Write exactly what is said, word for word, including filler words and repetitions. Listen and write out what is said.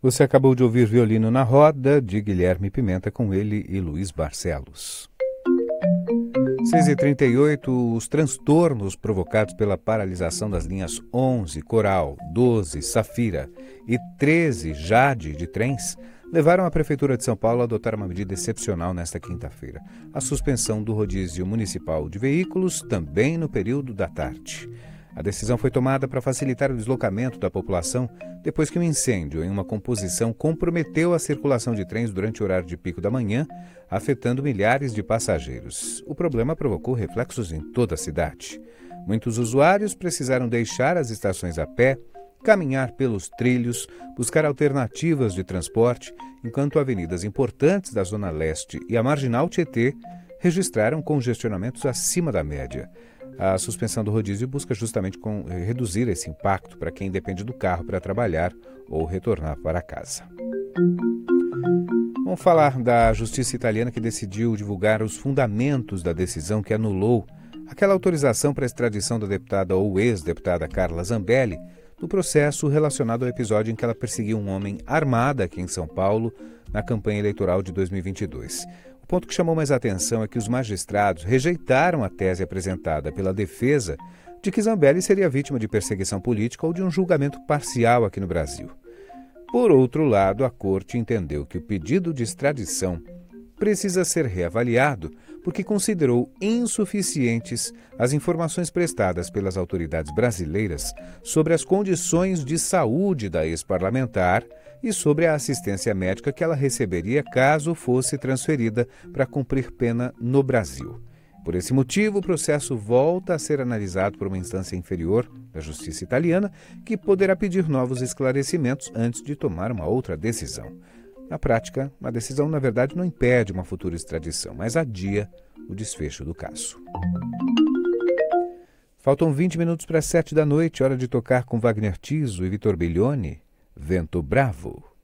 Você acabou de ouvir Violino na Roda, de Guilherme Pimenta, com ele e Luiz Barcelos. seis e trinta e oito, os transtornos provocados pela paralisação das linhas onze, Coral, doze, Safira e treze, Jade, de trens, levaram a Prefeitura de São Paulo a adotar uma medida excepcional nesta quinta-feira: a suspensão do rodízio municipal de veículos, também no período da tarde. A decisão foi tomada para facilitar o deslocamento da população depois que um incêndio em uma composição comprometeu a circulação de trens durante o horário de pico da manhã, afetando milhares de passageiros. O problema provocou reflexos em toda a cidade. Muitos usuários precisaram deixar as estações a pé, caminhar pelos trilhos, buscar alternativas de transporte, enquanto avenidas importantes da Zona Leste e a Marginal Tietê registraram congestionamentos acima da média. A suspensão do rodízio busca justamente com, reduzir esse impacto para quem depende do carro para trabalhar ou retornar para casa. Vamos falar da justiça italiana, que decidiu divulgar os fundamentos da decisão que anulou aquela autorização para a extradição da deputada ou ex-deputada Carla Zambelli no processo relacionado ao episódio em que ela perseguiu um homem armado aqui em São Paulo na campanha eleitoral de dois mil e vinte e dois. O ponto que chamou mais atenção é que os magistrados rejeitaram a tese apresentada pela defesa de que Zambelli seria vítima de perseguição política ou de um julgamento parcial aqui no Brasil. Por outro lado, a Corte entendeu que o pedido de extradição precisa ser reavaliado porque considerou insuficientes as informações prestadas pelas autoridades brasileiras sobre as condições de saúde da ex-parlamentar e sobre a assistência médica que ela receberia caso fosse transferida para cumprir pena no Brasil. Por esse motivo, o processo volta a ser analisado por uma instância inferior da Justiça italiana, que poderá pedir novos esclarecimentos antes de tomar uma outra decisão. Na prática, a decisão, na verdade, não impede uma futura extradição, mas adia o desfecho do caso. Faltam vinte minutos para as sete da noite, hora de tocar com Wagner Tiso e Vitor Biglione, Vento Bravo.